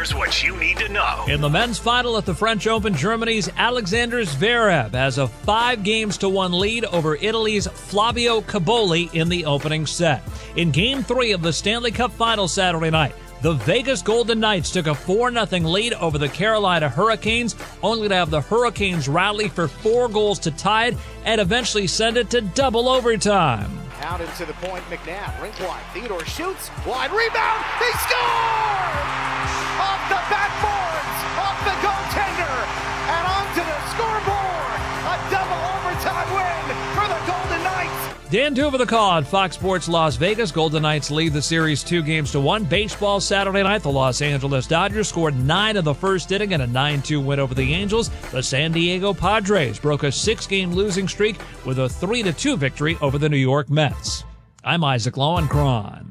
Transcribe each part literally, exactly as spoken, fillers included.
Here's what you need to know. In the men's final at the French Open, Germany's Alexander Zverev has a five games to one lead over Italy's Flavio Cobolli in the opening set. In Game three of the Stanley Cup Final Saturday night, the Vegas Golden Knights took a four nothing lead over the Carolina Hurricanes, only to have the Hurricanes rally for four goals to tie it and eventually send it to double overtime. Out into the point, McNabb, rink wide, Theodore shoots, wide rebound, they score! Off the backboards, off the goaltender, and onto the scoreboard! A double overtime win for the Golden Knights! Dan Duva the call on Fox Sports Las Vegas. Golden Knights lead the series two games to one. Baseball Saturday night, the Los Angeles Dodgers scored nine in the first inning in a nine two win over the Angels. The San Diego Padres broke a six-game losing streak with a three to two victory over the New York Mets. I'm Isaac Lowenkron.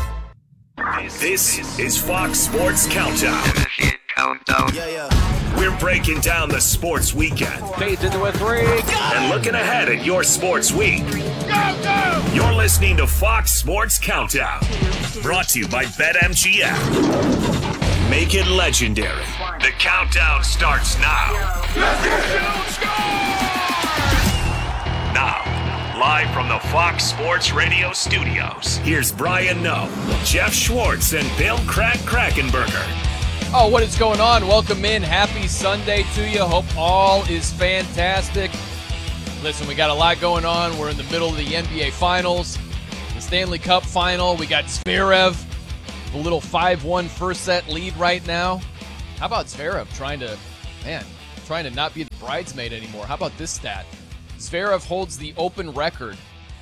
This is Fox Sports Countdown. Countdown. Yeah, yeah. We're breaking down the sports weekend. Fades into a three. And looking ahead at your sports week. Go, go! You're listening to Fox Sports Countdown. Brought to you by BetMGM. Make it legendary. The countdown starts now. Now, live from the Fox Sports Radio studios, here's Brian Noe, Jeff Schwartz, and Bill Crack Krackenberger. Oh, what is going on? Welcome in. Happy Sunday to you. Hope all is fantastic. Listen, we got a lot going on. We're in the middle of the N B A Finals, the Stanley Cup Final. We got Zverev, a little five one first set lead right now. How about Zverev trying to, man, trying to not be the bridesmaid anymore? How about this stat? Zverev holds the Open record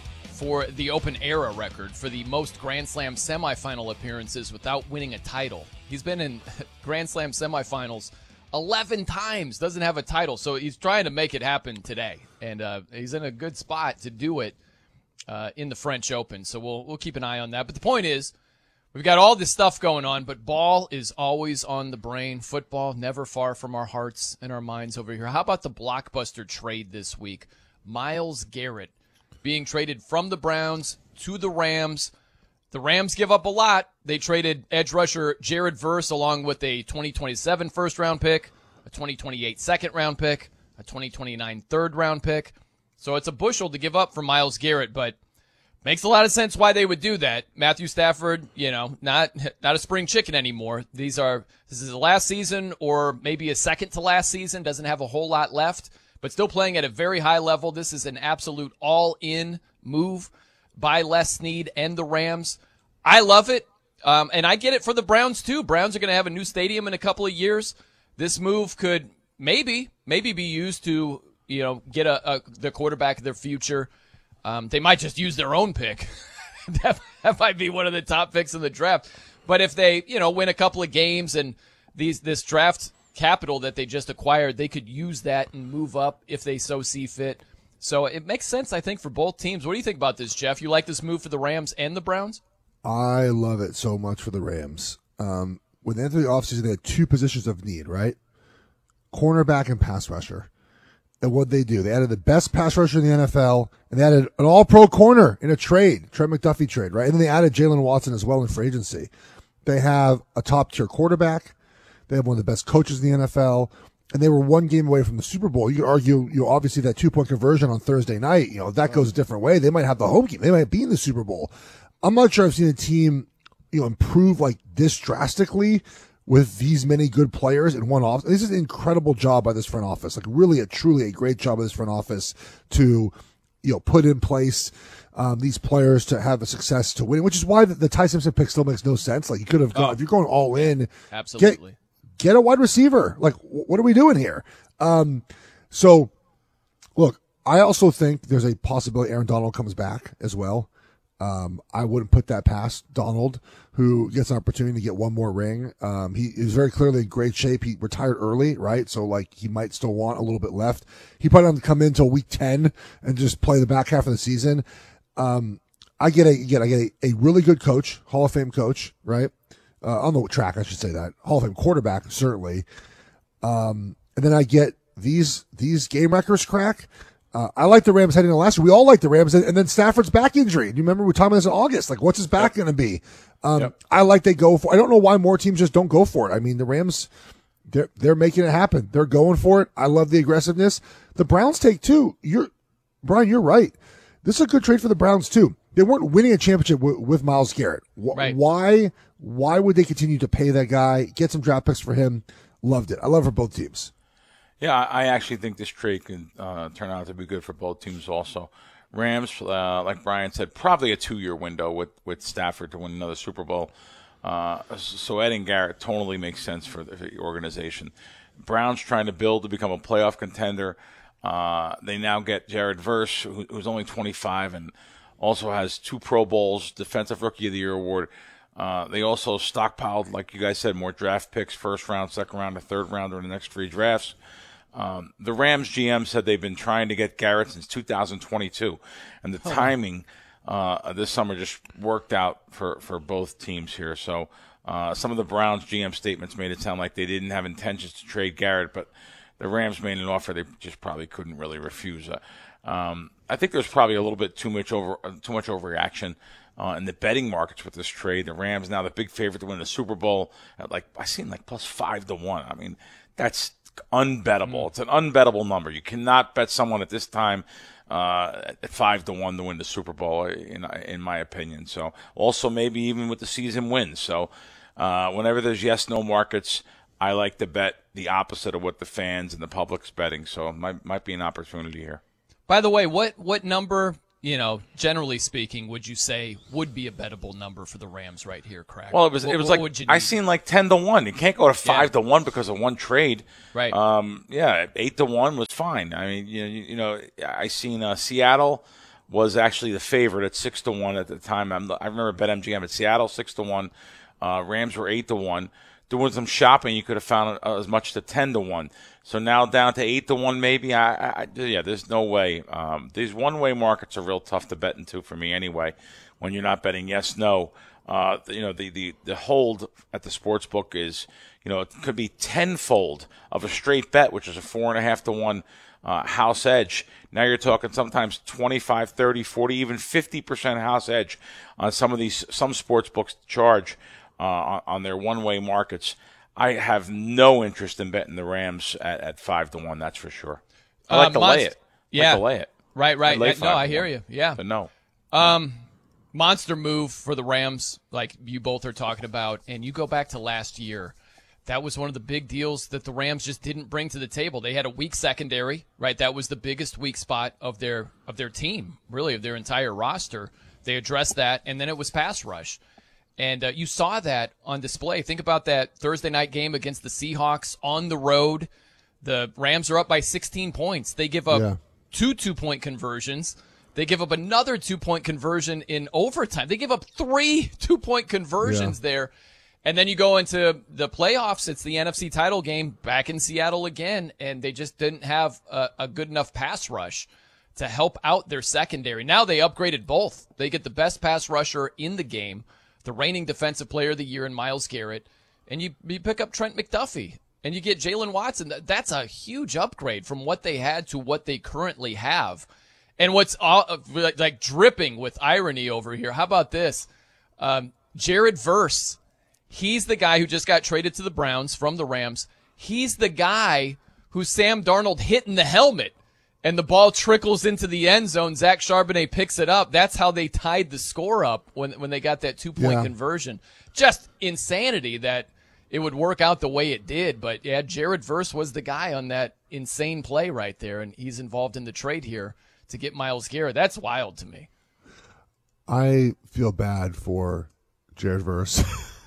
for the Open era record for the most Grand Slam semifinal appearances without winning a title. He's been in Grand Slam semifinals eleven times, doesn't have a title, so he's trying to make it happen today, and uh, he's in a good spot to do it uh, in the French Open, so we'll we'll keep an eye on that. But the point is, we've got all this stuff going on, but ball is always on the brain. Football, never far from our hearts and our minds over here. How about the blockbuster trade this week? Myles Garrett being traded from the Browns to the Rams. The Rams give up a lot. They traded edge rusher Jared Verse along with a twenty twenty-seven first-round pick, a twenty twenty-eight second-round pick, a twenty twenty-nine third-round pick. So it's a bushel to give up for Myles Garrett, but makes a lot of sense why they would do that. Matthew Stafford, you know, not not a spring chicken anymore. These are this is the last season or maybe a second to last season. Doesn't have a whole lot left, but still playing at a very high level. This is an absolute all-in move by Les Snead and the Rams. I love it, um, and I get it for the Browns too. Browns are going to have a new stadium in a couple of years. This move could maybe maybe be used to, you know, get a, a the quarterback of their future. Um, they might just use their own pick. that, that might be one of the top picks in the draft. But if they, you know, win a couple of games and these this draft capital that they just acquired, they could use that and move up if they so see fit. So it makes sense, I think, for both teams. What do you think about this, Jeff? You like this move for the Rams and the Browns? I love it so much for the Rams. Um, when they entered the offseason, they had two positions of need, right? Cornerback and pass rusher. And what they do, they added the best pass rusher in the N F L, and they added an all-pro corner in a trade, Trent McDuffie trade, right? And then they added Jalen Watson as well in free agency. They have a top-tier quarterback. They have one of the best coaches in the N F L, and they were one game away from the Super Bowl. You could argue, you know, obviously that two-point conversion on Thursday night, you know, if that goes a different way, they might have the home game. They might be in the Super Bowl. I'm not sure I've seen a team, you know, improve like this drastically with these many good players in one office. This is an incredible job by this front office. Like really a truly a great job by this front office to, you know, put in place um, these players to have a success to win, which is why the, the Ty Simpson pick still makes no sense. Like you could have gone, oh, if you're going all in, absolutely get, get a wide receiver. Like what are we doing here? Um, so look, I also think there's a possibility Aaron Donald comes back as well. Um, I wouldn't put that past Donald, who gets an opportunity to get one more ring. Um, he is very clearly in great shape. He retired early, right? So like he might still want a little bit left. He probably doesn't come in until week ten and just play the back half of the season. Um, I get a, again, I get a, a really good coach, Hall of Fame coach, right? Uh, on the track, I should say that. Hall of Fame quarterback, certainly. Um, and then I get these, these game records crack. Uh, I like the Rams heading into last year. We all like the Rams, and, and then Stafford's back injury. Do you remember we were talking about this in August? Like, what's his back yep. going to be? Um, yep. I like they go for. I don't know why more teams just don't go for it. I mean, the Rams, they're they're making it happen. They're going for it. I love the aggressiveness. The Browns take two. You're Brian. You're right. This is a good trade for the Browns too. They weren't winning a championship w- with Myles Garrett. W- right. Why? Why would they continue to pay that guy? Get some draft picks for him. Loved it. I love it for both teams. Yeah, I actually think this trade can uh, turn out to be good for both teams also. Rams, uh, like Brian said, probably a two-year window with, with Stafford to win another Super Bowl. Uh, so adding Garrett totally makes sense for the, for the organization. Browns trying to build to become a playoff contender. Uh, they now get Jared Verse, who, who's only twenty-five and also has two Pro Bowls, Defensive Rookie of the Year award. Uh, they also stockpiled, like you guys said, more draft picks, first round, second round, and third round during the next three drafts. Um, the Rams G M said they've been trying to get Garrett since two thousand twenty-two, and the timing uh, this summer just worked out for, for both teams here. So uh, some of the Browns G M statements made it sound like they didn't have intentions to trade Garrett, but the Rams made an offer they just probably couldn't really refuse. Uh, um, I think there's probably a little bit too much over uh, too much overreaction uh, in the betting markets with this trade. The Rams now the big favorite to win the Super Bowl at like I seen like plus five to one. I mean that's unbettable. It's an unbettable number. You cannot bet someone at this time uh, at five to one to win the Super Bowl, in in my opinion. So also maybe even with the season wins. So uh, whenever there's yes no markets, I like to bet the opposite of what the fans and the public's betting. So it might might be an opportunity here. By the way, what what number, you know, generally speaking, would you say would be a bettable number for the Rams right here, Crack? Well, it was what, it was what like I seen like ten to one. You can't go to five yeah. to one because of one trade, right? Um, yeah, eight to one was fine. I mean, you know, you, you know, I seen uh, Seattle was actually the favorite at six to one at the time. I'm, I remember BetMGM at Seattle six to one. Uh, Rams were eight to one. Doing some shopping, you could have found uh, as much to ten to one. So now down to eight to one, maybe. I, I yeah, there's no way. Um, these one-way markets are real tough to bet into for me anyway. When you're not betting yes, no, uh, you know the, the the hold at the sports book is, you know, it could be tenfold of a straight bet, which is a four and a half to one uh, house edge. Now you're talking sometimes twenty-five, thirty, forty, even fifty percent house edge on some of these some sports books charge. Uh, on their one-way markets. I have no interest in betting the Rams at, at five to one. That's for sure. I like uh, to monst- lay it. Yeah, I like to lay it. Right, right. I no, I hear one. you. Yeah, but no. Um, monster move for the Rams, like you both are talking about, and you go back to last year. That was one of the big deals that the Rams just didn't bring to the table. They had a weak secondary, right? That was the biggest weak spot of their of their team, really, of their entire roster. They addressed that, and then it was pass rush. And uh, you saw that on display. Think about that Thursday night game against the Seahawks on the road. The Rams are up by sixteen points. They give up yeah. two two-point conversions. They give up another two-point conversion in overtime. They give up three two-point conversions yeah. there. And then you go into the playoffs. It's the N F C title game back in Seattle again, and they just didn't have a, a good enough pass rush to help out their secondary. Now they upgraded both. They get the best pass rusher in the game, the reigning defensive player of the year in Myles Garrett, and you, you pick up Trent McDuffie, and you get Jalen Watson. That's a huge upgrade from what they had to what they currently have. And what's all, like dripping with irony over here, how about this? Um, Jared Verse, he's the guy who just got traded to the Browns from the Rams. He's the guy who Sam Darnold hit in the helmet, and the ball trickles into the end zone. Zach Charbonnet picks it up. That's how they tied the score up when when they got that two-point yeah. conversion. Just insanity that it would work out the way it did. But, yeah, Jared Verse was the guy on that insane play right there, and he's involved in the trade here to get Myles Garrett. That's wild to me. I feel bad for Jared Verse.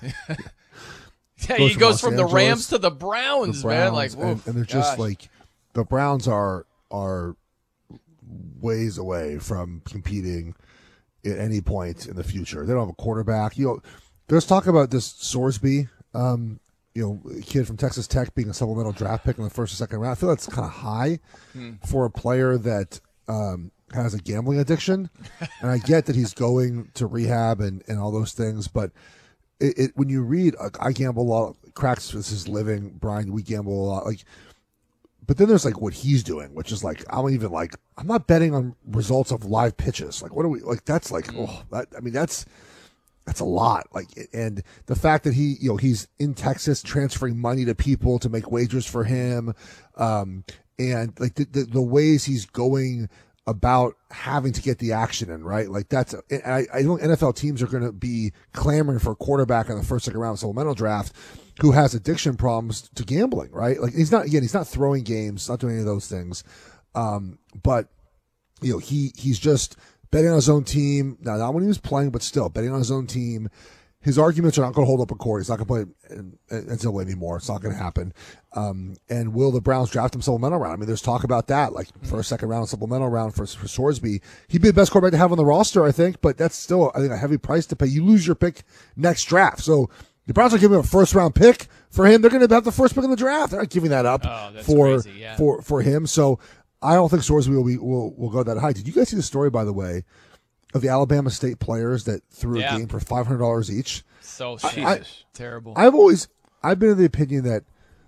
yeah, he goes from Angeles, the Rams to the Browns, the Browns man. Like, and, and they're just like the Browns are are ways away from competing at any point in the future. They don't have a quarterback. You know, there's talk about this Sorsby, um, you know, kid from Texas Tech being a supplemental draft pick in the first or second round. I feel that's kind of high hmm. for a player that um, has a gambling addiction. And I get that he's going to rehab and, and all those things, but it, it when you read, like, I gamble a lot. Cracks, this is living. Brian, we gamble a lot. Like, but then there's like what he's doing, which is like, I'm even like, I'm not betting on results of live pitches. Like, what are we, like, that's like, mm. oh, that, I mean, that's, that's a lot. Like, and the fact that he, you know, he's in Texas transferring money to people to make wagers for him. Um, and like the, the, the ways he's going about having to get the action in, right? Like that's, I, I know N F L teams are going to be clamoring for a quarterback in the first, second round supplemental draft who has addiction problems to gambling, right? Like he's not, again, he's not throwing games, not doing any of those things. Um, but you know, he, he's just betting on his own team. Now, not when he was playing, but still betting on his own team. His arguments are not going to hold up in court. He's not going to play in N C double A anymore. It's not going to happen. Um, and will the Browns draft him supplemental round? I mean, there's talk about that, like first, second round, supplemental round for, for Sorsby. He'd be the best quarterback to have on the roster, I think, but that's still, I think, a heavy price to pay. You lose your pick next draft. So the Browns are giving him a first round pick for him. They're going to have the first pick in the draft. They're not giving that up oh, that's for, crazy, yeah. for, for him. So I don't think Sorsby will be, will, will go that high. Did you guys see the story, by the way, of the Alabama State players that threw yeah. a game for five hundred dollars each? So I, I, terrible. I've always, I've been of the opinion that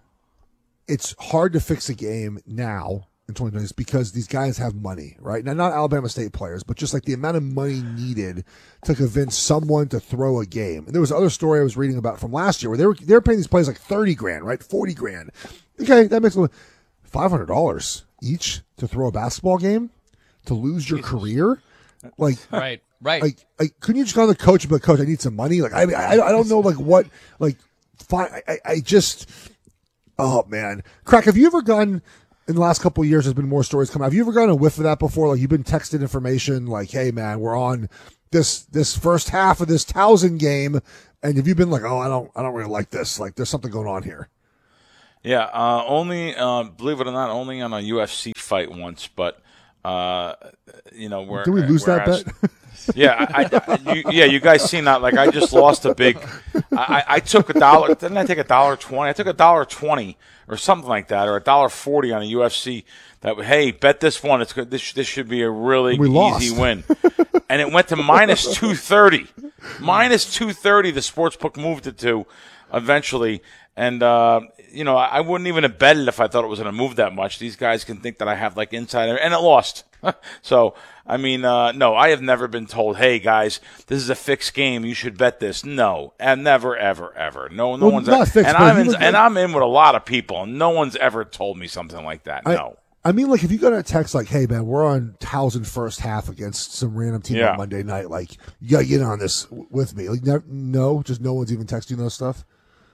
it's hard to fix a game now in twenty twenty because these guys have money, right? Now, not Alabama State players, but just like the amount of money needed to convince someone to throw a game. And there was another story I was reading about from last year where they were, they were paying these players like thirty grand, right? forty grand. Okay. That makes five hundred dollars each to throw a basketball game, to lose your Jesus. career. Like, right. Right. Like, like, couldn't you just go to the coach and be like, Coach, I need some money? Like, I mean, I, I don't know, like, what, like, fine. I, I just, oh, man. Crack, have you ever gone, in the last couple of years, there's been more stories come out. Have you ever gotten a whiff of that before? Like, you've been texted information like, hey, man, we're on this, this first half of this Towson game. And have you been like, oh, I don't, I don't really like this. Like, there's something going on here. Yeah. Uh, only, uh, believe it or not, only on a U F C fight once, but, uh, you know, where. Did we lose that bet? Yeah, I, I, you, yeah, you guys seen that? Like, I just lost a big. I, I took a dollar. Didn't I take a dollar twenty? I took a dollar twenty or something like that, or a dollar forty on a U F C. That hey, bet this one. It's good. This this should be a really we easy lost. win. And it went to minus two thirty. Minus two thirty. The sportsbook moved it to eventually. And, uh, you know, I wouldn't even have bet it if I thought it was going to move that much. These guys can think that I have, like, insider. And it lost. So, I mean, uh, no, I have never been told, hey, guys, this is a fixed game. You should bet this. No. And never, ever, ever. No, no well, one's not ever. fixed, and, I'm in, and I'm in with a lot of people, and no one's ever told me something like that. I, no. I mean, like, if you got a text like, hey, man, we're on Towson first half against some random team yeah. on Monday night, like, you got to get on this with me. Like, no, no, just no one's even texting those stuff?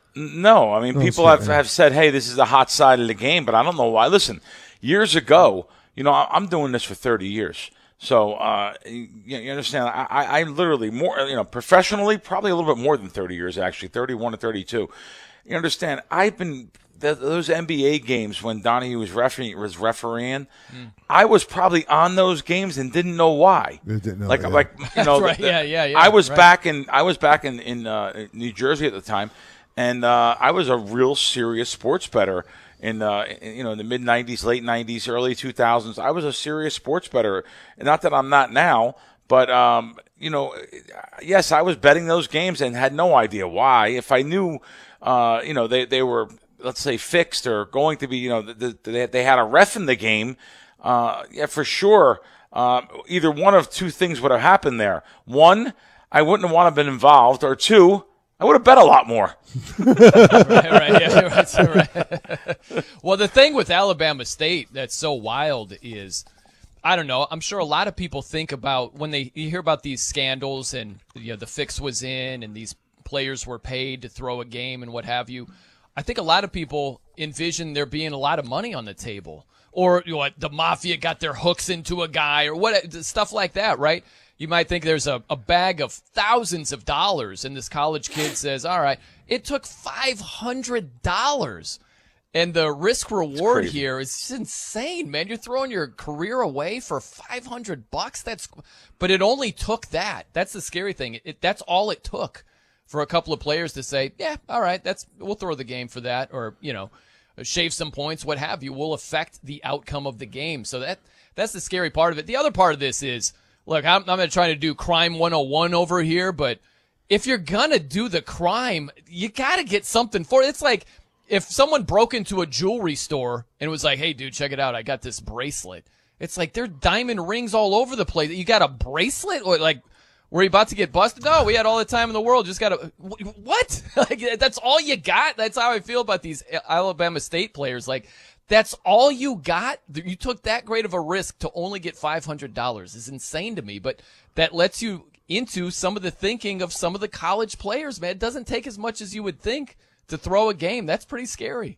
No, I mean, no, people have, have said, hey, this is the hot side of the game, but I don't know why. Listen, years ago, you know, I'm doing this for thirty years. So, uh, you, you understand, I, I literally, more, you know, professionally, probably a little bit more than thirty years, actually, thirty-one to thirty-two. You understand, I've been, th- those N B A games when Donahue was refereeing, was refereeing mm. I was probably on those games and didn't know why. You didn't know, like, yeah. like, you know, right. the, yeah, yeah, yeah. I was right. back in, I was back in, in, uh, New Jersey at the time. And uh, I was a real serious sports bettor in, uh, in you know, in the mid nineties, late nineties, early two thousands. I was a serious sports bettor. And not that I'm not now, but, um, you know, yes, I was betting those games and had no idea why. If I knew, uh, you know, they, they were, let's say, fixed or going to be, you know, the, the, they had a ref in the game, uh, yeah, for sure, uh, either one of two things would have happened there. One, I wouldn't have wanted to been involved, or two, I would have bet a lot more. right, right, yeah, right, right. Well, the thing with Alabama State that's so wild is, I don't know, I'm sure a lot of people think about when they you hear about these scandals and you know the fix was in and these players were paid to throw a game and what have you. I think a lot of people envision there being a lot of money on the table, or you know, the mafia got their hooks into a guy or what stuff like that, right? You might think there's a, a bag of thousands of dollars, and this college kid says, all right, it took five hundred dollars. And the risk reward here is just insane, man. You're throwing your career away for five hundred bucks. That's, but it only took that. That's the scary thing. It, it, that's all it took for a couple of players to say, yeah, all right, that's, we'll throw the game for that, or, you know, shave some points, what have you. Will affect the outcome of the game. So that, that's the scary part of it. The other part of this is, look, I'm, I'm going to try to do crime one oh one over here, but if you're going to do the crime, you got to get something for it. It's like, if someone broke into a jewelry store and was like, hey, dude, check it out. I got this bracelet. It's like there are diamond rings all over the place. You got a bracelet? Or like, were you about to get busted? No, we had all the time in the world. Just got a, what? Like, that's all you got? That's how I feel about these Alabama State players. Like, that's all you got? You took that great of a risk to only get five hundred dollars. It's insane to me, but that lets you into some of the thinking of some of the college players, man. It doesn't take as much as you would think to throw a game. That's pretty scary.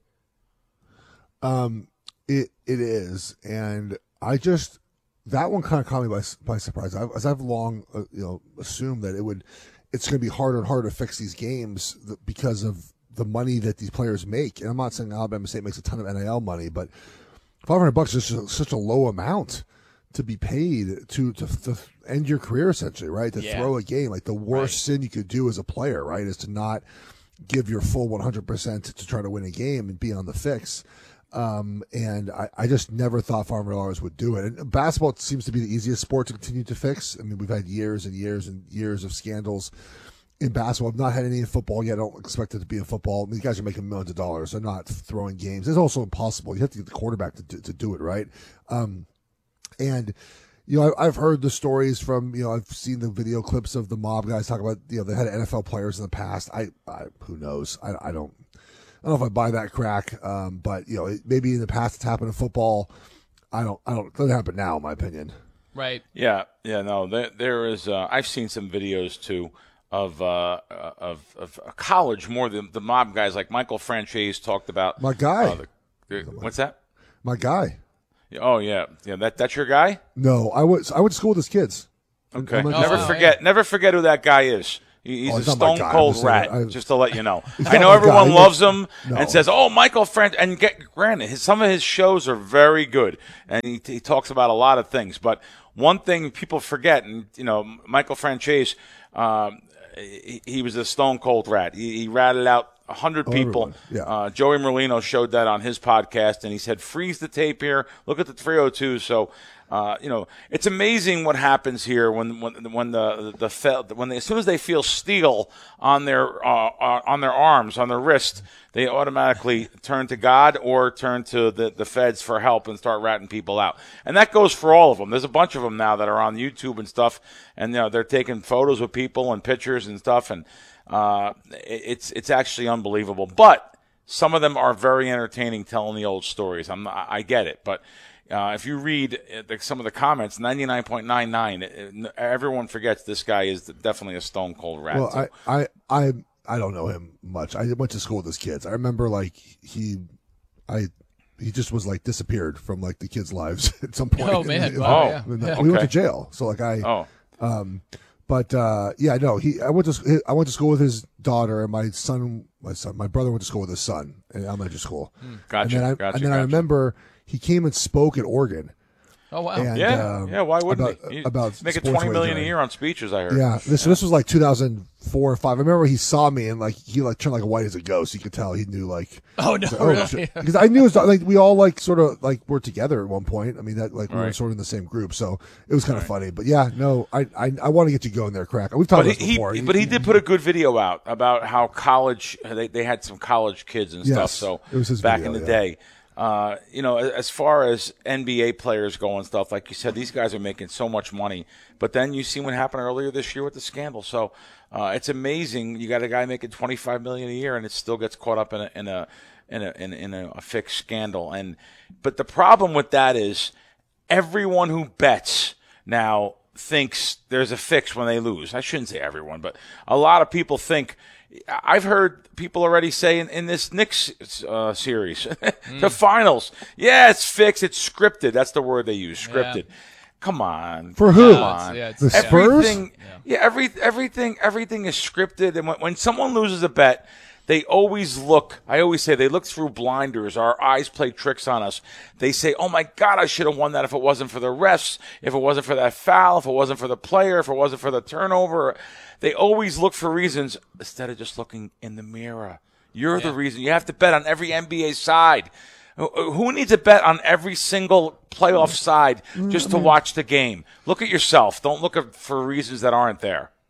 Um, it it is, and I just that one kind of caught me by by surprise. I, as I've long uh, you know assumed that it would, it's going to be harder and harder to fix these games because of the money that these players make. And I'm not saying Alabama State makes a ton of N I L money, but five hundred bucks is just such a low amount to be paid to, to, to end your career, essentially, right? To yeah. throw a game. Like, the worst right. sin you could do as a player, right, is to not give your full one hundred percent to try to win a game and be on the fix. Um, and I, I just never thought five hundred dollars would do it. And basketball seems to be the easiest sport to continue to fix. I mean, we've had years and years and years of scandals in basketball. I've not had any in football yet. I don't expect it to be in football. I mean, these guys are making millions of dollars. They're not throwing games. It's also impossible. You have to get the quarterback to do, to do it, right? Um, and, you know, I, I've heard the stories from, you know, I've seen the video clips of the mob guys talk about, you know, they had N F L players in the past. I, I who knows? I, I don't, I don't know if I buy that crack. Um, but, you know, it, maybe in the past it's happened in football. I don't, I don't, it doesn't happen now, in my opinion. Right. Yeah. Yeah. No, there, there is, uh, I've seen some videos too of, uh, of, of college more than the mob guys, like Michael Franchise talked about. My guy. Uh, the, the, what's that? My guy. Oh yeah, yeah. That that's your guy? No, I went. I went to school with his kids. Okay. Oh, never forget. Yeah. Never forget who that guy is. He, he's oh, a stone cold rat. I, just to let you know. I know everyone guy. loves him no. and says, "Oh, Michael French." And get granted, his, some of his shows are very good, and he, he talks about a lot of things. But one thing people forget, and you know, Michael Franchise, um, he, he was a stone cold rat. He, he ratted out A hundred oh, people. Yeah. Uh, Joey Merlino showed that on his podcast, and he said, "Freeze the tape here. Look at the three oh two." So, uh, you know, it's amazing what happens here when when when the the, the when they, as soon as they feel steel on their uh, on their arms, on their wrist, they automatically turn to God or turn to the the feds for help and start ratting people out. And that goes for all of them. There's a bunch of them now that are on YouTube and stuff, and you know they're taking photos with people and pictures and stuff, and. Uh, it's it's actually unbelievable, but some of them are very entertaining, telling the old stories. I'm not, I get it, but uh, if you read some of the comments, ninety-nine point nine nine, everyone forgets this guy is definitely a stone cold rat. Well, I, I I I don't know him much. I went to school with his kids. I remember like he, I. He just was like disappeared from like the kids' lives at some point. Oh man! And, wow, oh, yeah. and, uh, okay. We went to jail, so like I. Oh. Um, But uh, yeah, no, he. I went to I went to school with his daughter, and my son, my son, my brother went to school with his son in elementary school. Mm. Gotcha. And then I, gotcha, and then gotcha. I remember he came and spoke at Oregon. Oh wow! And, yeah, um, yeah. Why wouldn't about, he? he about making twenty million a year on speeches. I heard. Yeah, this yeah. this was like two thousand four or five. I remember he saw me and like he like turned like white as a ghost. You could tell he knew like. Oh no! Oh, really? Because I knew it was, like we all like sort of like were together at one point. I mean that like we right. were sort of in the same group, so it was kind of right. funny. But yeah, no, I I, I want to get you going there, Crack. We've talked but about this he, before. He, but he did put a good video out about how college they they had some college kids and yes, stuff. So it was his back video, in the yeah. day. Uh, you know, as far as N B A players go and stuff, like you said, these guys are making so much money. But then you see what happened earlier this year with the scandal. So uh, it's amazing. You got a guy making twenty-five million dollars a year, and it still gets caught up in a in a in a in, in a, a fixed scandal. And but the problem with that is everyone who bets now thinks there's a fix when they lose. I shouldn't say everyone, but a lot of people think. I've heard people already say in, in this Knicks uh, series, mm. the finals, yeah, it's fixed, it's scripted. That's the word they use, scripted. Yeah. Come on, for who? Come on. Yeah, it's, the yeah. Spurs? Everything, yeah, yeah every, everything, everything is scripted. And when, when someone loses a bet, they always look, I always say, they look through blinders. Our eyes play tricks on us. They say, oh, my God, I should have won that if it wasn't for the refs, if it wasn't for that foul, if it wasn't for the player, if it wasn't for the turnover. They always look for reasons instead of just looking in the mirror. You're yeah. the reason. You have to bet on every N B A side. Who needs a bet on every single playoff side just to watch the game? Look at yourself. Don't look for reasons that aren't there.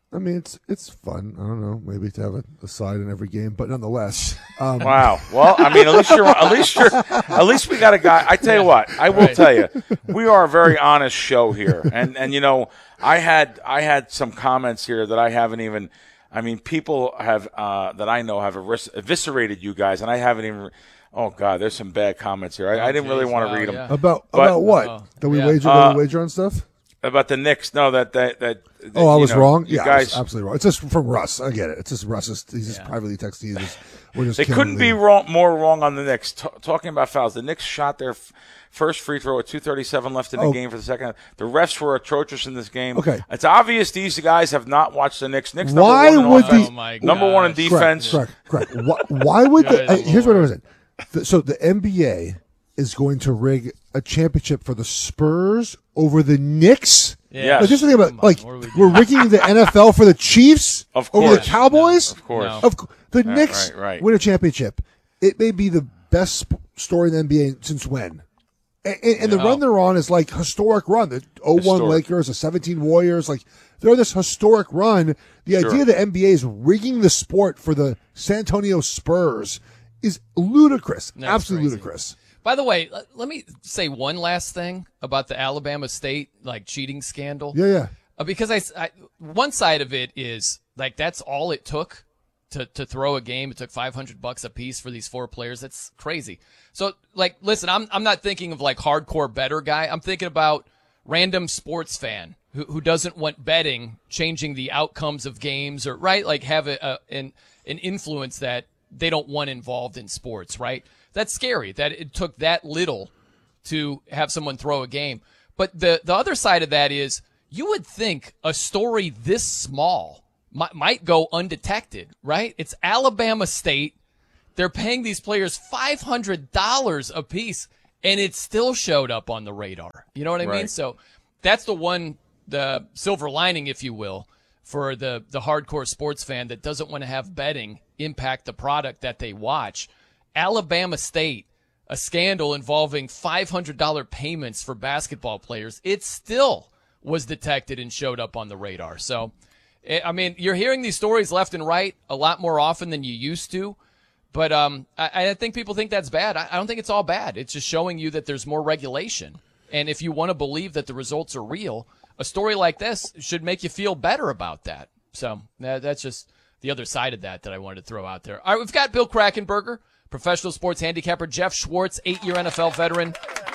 I mean, it's it's fun. I don't know, maybe to have a, a side in every game, but nonetheless. Um, wow. Well, I mean, at least you're at least you're at least we got a guy. I tell you what, I will Right. tell you, we are a very honest show here, and and you know, I had I had some comments here that I haven't even. I mean, people have uh, that I know have evis- eviscerated you guys, and I haven't even. Oh God, there's some bad comments here. I, Oh, I didn't really geez, want wow, to read them. yeah. about But- about what? Oh, that we yeah. wager, Uh, that we wager on stuff? About the Knicks, no, that that that. that Oh, I you was know, wrong. You Yeah, I guys, was absolutely wrong. It's just from Russ. I get it. It's just Russ. Is, he's just Yeah. privately texting. He's just, we're just they killing couldn't the be league. wrong, more wrong on the Knicks. T- talking about fouls, the Knicks shot their f- first free throw with two thirty-seven left in the Oh. game for the second. The refs were atrocious in this game. Okay. It's obvious these guys have not watched the Knicks. Knicks Why number one would in offense, the- Oh, my number one in gosh. defense. Correct, correct, correct. Why, why would the? Good uh, here's what I Lord. was saying. The- So the N B A is going to rig a championship for the Spurs over the Knicks. Yes. Like, this is the thing Come about on, like what are we doing? we're rigging the N F L for the Chiefs Of over the course. Cowboys. Of course. No. Of cou- the Yeah, Knicks right, right. win a championship. It may be the best sp- story in the N B A since when. And, and, and the Yeah. run they're on is like historic run. The oh one Historic. Lakers, the seventeen Warriors, like they're on this historic run. The Sure. idea the N B A is rigging the sport for the San Antonio Spurs is ludicrous. That's Absolutely crazy. ludicrous. By the way, let, let me say one last thing about the Alabama State like cheating scandal. Yeah, yeah. Uh, because I, I, one side of it is like that's all it took to to throw a game. It took five hundred bucks a piece for these four players. That's crazy. So like, listen, I'm I'm not thinking of like hardcore bettor guy. I'm thinking about random sports fan who who doesn't want betting changing the outcomes of games or right like have a, a an an influence that they don't want involved in sports. Right. That's scary that it took that little to have someone throw a game. But the the other side of that is you would think a story this small might, might go undetected, right? It's Alabama State. They're paying these players five hundred dollars a piece, and it still showed up on the radar. You know what I mean? Right. So that's the one, the silver lining, if you will, for the, the hardcore sports fan that doesn't want to have betting impact the product that they watch. Alabama State, a scandal involving five hundred dollars payments for basketball players, it still was detected and showed up on the radar. So, I mean, you're hearing these stories left and right a lot more often than you used to. But um, I, I think people think that's bad. I, I don't think it's all bad. It's just showing you that there's more regulation. And if you want to believe that the results are real, a story like this should make you feel better about that. So that, that's just the other side of that that I wanted to throw out there. All right, we've got Bill Krackomberger, professional sports handicapper, Jeff Schwartz, eight-year N F L veteran.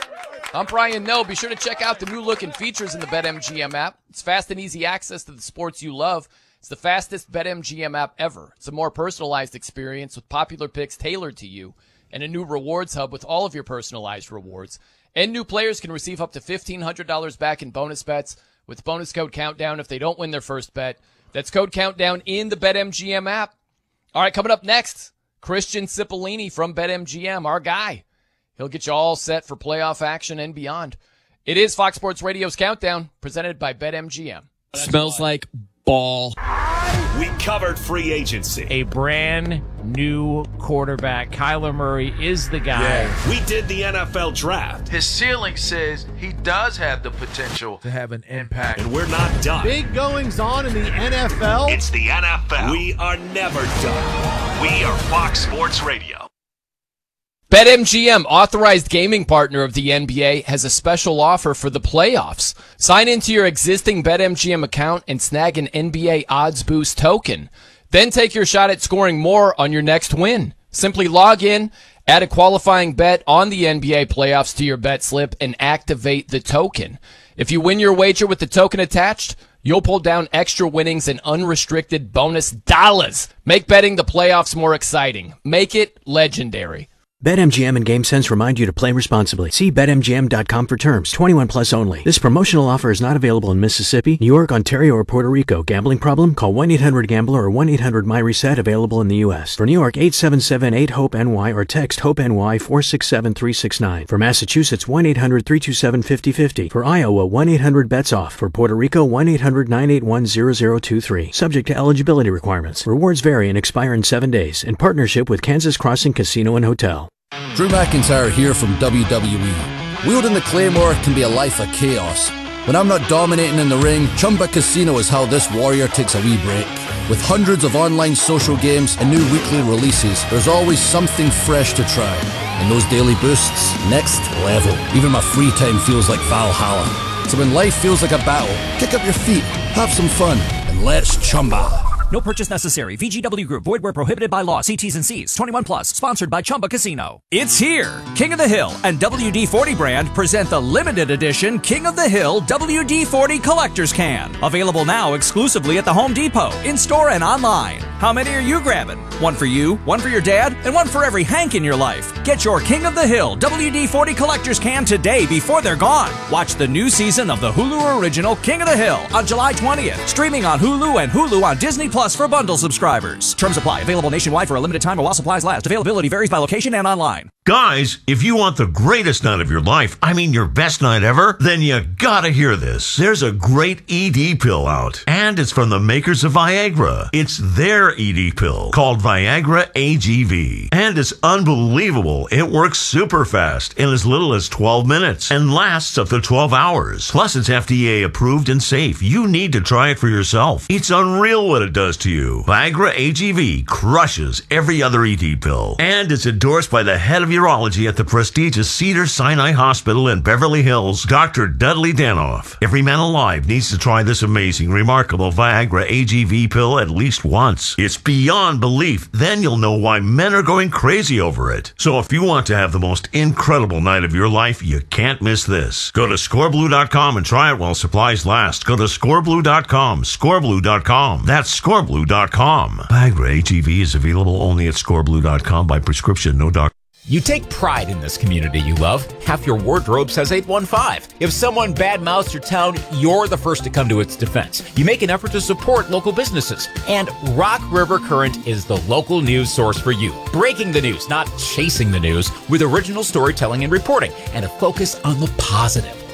I'm Brian Noe. Be sure to check out the new look and features in the BetMGM app. It's fast and easy access to the sports you love. It's the fastest BetMGM app ever. It's a more personalized experience with popular picks tailored to you and a new rewards hub with all of your personalized rewards. And new players can receive up to fifteen hundred dollars back in bonus bets with bonus code Countdown if they don't win their first bet. That's code Countdown in the BetMGM app. All right, coming up next, Christian Cipollini from BetMGM, our guy. He'll get you all set for playoff action and beyond. It is Fox Sports Radio's Countdown, presented by BetMGM. Smells like ball. We covered free agency. A brand new quarterback. Kyler Murray is the guy. We did the N F L draft. His ceiling says he does have the potential To have an impact. And we're not done. Big goings on in the N F L. It's the N F L. We are never done. We are Fox Sports Radio. BetMGM, authorized gaming partner of the N B A, has a special offer for the playoffs. Sign into your existing BetMGM account and snag an N B A Odds Boost token. Then take your shot at scoring more on your next win. Simply log in, add a qualifying bet on the N B A playoffs to your bet slip, and activate the token. If you win your wager with the token attached, you'll pull down extra winnings and unrestricted bonus dollars. Make betting the playoffs more exciting. Make it legendary. BetMGM and GameSense remind you to play responsibly. See Bet M G M dot com for terms. twenty-one plus only. This promotional offer is not available in Mississippi, New York, Ontario, or Puerto Rico. Gambling problem? Call one eight hundred gambler or one eight hundred my reset, available in the U S. For New York, eight seven seven eight hope N Y or text HOPE-NY four six seven three six nine. For Massachusetts, one eight hundred three two seven five zero five zero. For Iowa, one eight hundred bets off. For Puerto Rico, one eight hundred nine eight one zero zero two three. Subject to eligibility requirements. Rewards vary and expire in seven days. In partnership with Kansas Crossing Casino and Hotel. Drew McIntyre here from W W E. Wielding the Claymore can be a life of chaos, When I'm not dominating in the ring, Chumba Casino is how this warrior takes a wee break. With hundreds of online social games and new weekly releases, there's always something fresh to try. And those daily boosts, next level. Even my free time feels like Valhalla. So when life feels like a battle, kick up your feet, have some fun, and let's chumba. No purchase necessary. V G W Group. Void where prohibited by law. See T's and C's. twenty-one plus. Sponsored by Chumba Casino. It's here. King of the Hill and W D forty brand present the limited edition King of the Hill W D forty Collector's Can. Available now exclusively at the Home Depot, in-store and online. How many are you grabbing? One for you, one for your dad, and one for every Hank in your life. Get your King of the Hill W D forty Collector's Can today before they're gone. Watch the new season of the Hulu original King of the Hill on July twentieth. Streaming on Hulu and Hulu on Disney Plus for bundle subscribers. Terms apply. Available nationwide for a limited time or while supplies last. Availability varies by location and online. Guys, if you want the greatest night of your life, I mean your best night ever, then you gotta hear this. There's a great E D pill out, and it's from the makers of Viagra. It's their E D pill called Viagra A G V, and it's unbelievable. It works super fast in as little as twelve minutes and lasts up to twelve hours. Plus, it's F D A approved and safe. You need to try it for yourself. It's unreal what it does to you. Viagra A G V crushes every other E D pill, and it's endorsed by the head of urology at the prestigious Cedars-Sinai Hospital in Beverly Hills, Doctor Dudley Danoff. Every man alive needs to try this amazing, remarkable Viagra A G V pill at least once. It's beyond belief. Then you'll know why men are going crazy over it. So if you want to have the most incredible night of your life, you can't miss this. Go to score blue dot com and try it while supplies last. Go to score blue dot com, score blue dot com. That's score blue dot com. Viagra A G V is available only at score blue dot com by prescription, no doctor. You take pride in this community you love. Half your wardrobe says eight one five. If someone badmouths your town, you're the first to come to its defense. You make an effort to support local businesses. And Rock River Current is the local news source for you. Breaking the news, not chasing the news, with original storytelling and reporting, and a focus on the positive.